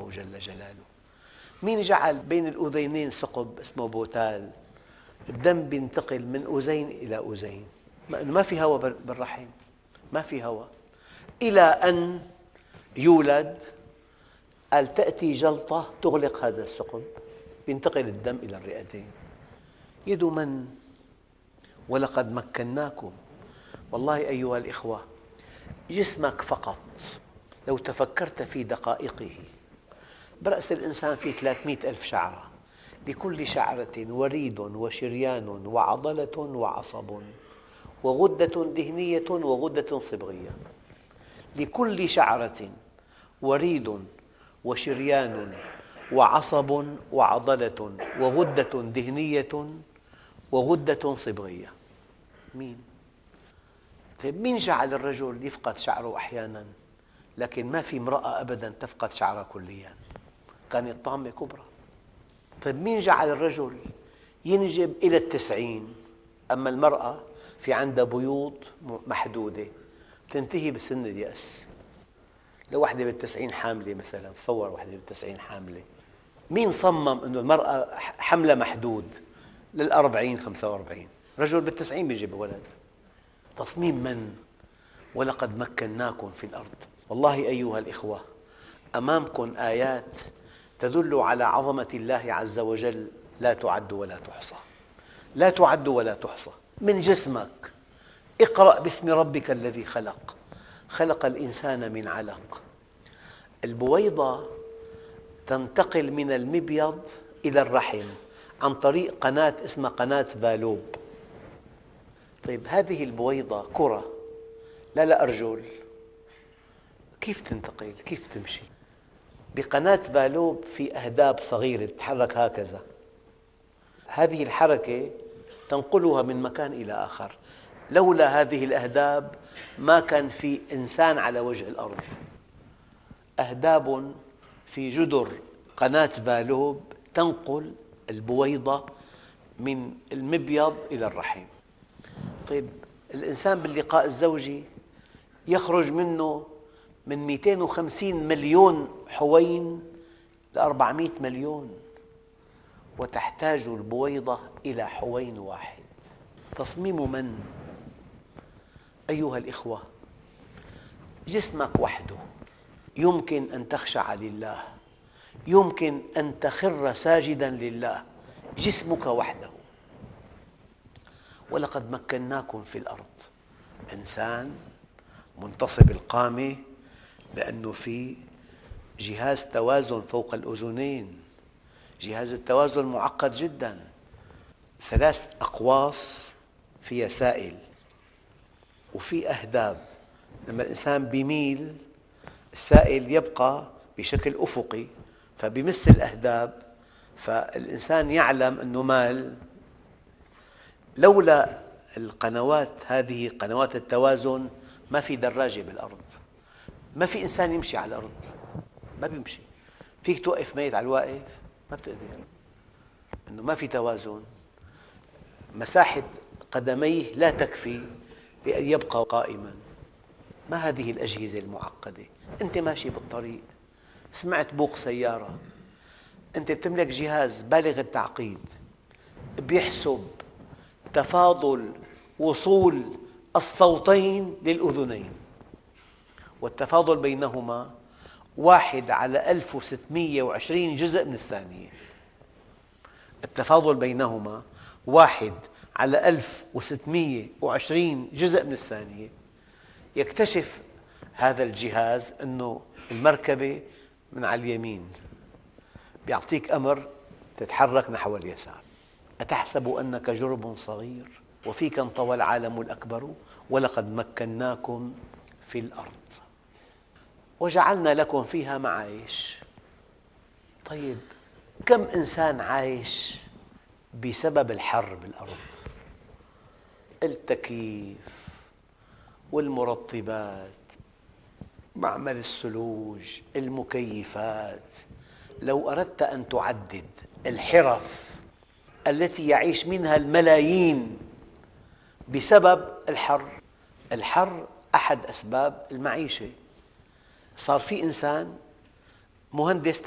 الله جل جلاله. مين جعل بين الأذينين ثقب اسمه بوتال؟ الدم بينتقل من أذين إلى أذين، ما في هواء بالرحم، ما في هواء، إلى أن يولد. قال تأتي جلطة تغلق هذا الثقب، ينتقل الدم إلى الرئتين. يد من؟ ولقد مكناكم. والله أيها الإخوة، جسمك فقط لو تفكرت في دقائقه، برأس الإنسان في 300 ألف شعرة، لكل شعرة وريد وشريان وعضلة وعصب وغدة دهنية وغدة صبغية. لكل شعرة وريد وشريان وعصب وعضلة وغدة دهنية وغدة صبغية. مين؟ طيب مين جعل الرجل يفقد شعره أحيانا لكن ما في امرأة أبدا تفقد شعرها كليا؟ كانت طامة كبرى. طيب مين جعل الرجل ينجب إلى 90 أما المرأة في عندها بيوض محدودة تنتهي بسن اليأس؟ لو وحدة بال90 حاملة مثلا، تصور وحدة بال90 حاملة، مين صمم أن المرأة حملها محدود لل40 45؟ رجل بال90 بيجيب ولد. تصميم من؟ ولقد مكناكم في الأرض. والله أيها الإخوة، أمامكم آيات تدل على عظمة الله عز وجل لا تعد ولا تحصى، لا تعد ولا تحصى. من جسمك، اقرأ باسم ربك الذي خلق، خلق الإنسان من علق. البويضة تنتقل من المبيض إلى الرحم عن طريق قناة اسمها قناة فالوب. طيب هذه البويضة كرة، لا أرجل، كيف تنتقل؟ كيف تمشي؟ بقناة فالوب في أهداب صغيرة تتحرك هكذا، هذه الحركة تنقلها من مكان إلى آخر. لولا هذه الأهداب ما كان في إنسان على وجه الأرض. أهداب في جدر قناة فالوب تنقل البويضة من المبيض إلى الرحم. طيب الإنسان باللقاء الزوجي يخرج منه من 250 مليون حوين ل 400 مليون، وتحتاج البويضة إلى حوين واحد. تصميم من؟ أيها الإخوة، جسمك وحده يمكن أن تخشع لله، يمكن أن تخر ساجدا لله، جسمك وحده. ولقد مكناكم في الأرض. إنسان منتصب القامة لأنه في جهاز توازن فوق الأذنين. جهاز التوازن معقد جدا، 3 أقواس فيها سائل وفي أهداب. لما الإنسان بيميل السائل يبقى بشكل أفقي فبيمس الأهداب، فالإنسان يعلم أنه مال. لولا القنوات هذه، قنوات التوازن، ما في دراجة بالأرض، ما في إنسان يمشي على الأرض، ما بيمشي. فيك توقف ميت على الواقف؟ ما بتقدر، أنه ما في توازن. مساحة قدميه لا تكفي لأن يبقى قائما. ما هذه الأجهزة المعقدة؟ أنت ماشي بالطريق، سمعت بوق سيارة، أنت بتملك جهاز بالغ التعقيد بيحسب تفاضل وصول الصوتين للأذنين، والتفاضل بينهما 1/1620 جزء من الثانية. التفاضل بينهما 1/1620 جزء من الثانية. يكتشف هذا الجهاز أنه المركبة من على اليمين، يعطيك أمر تتحرك نحو اليسار. أتحسب أنك جرب صغير وفيك انطوى العالم الأكبر ولقد مكناكم في الأرض وجعلنا لكم فيها معايش. طيب كم إنسان عايش بسبب الحر بالأرض؟ التكييف والمرطبات، معمل الثلوج، المكيفات. لو أردت أن تعدد الحرف التي يعيش منها الملايين بسبب الحر، الحر أحد أسباب المعيشة. صار في إنسان مهندس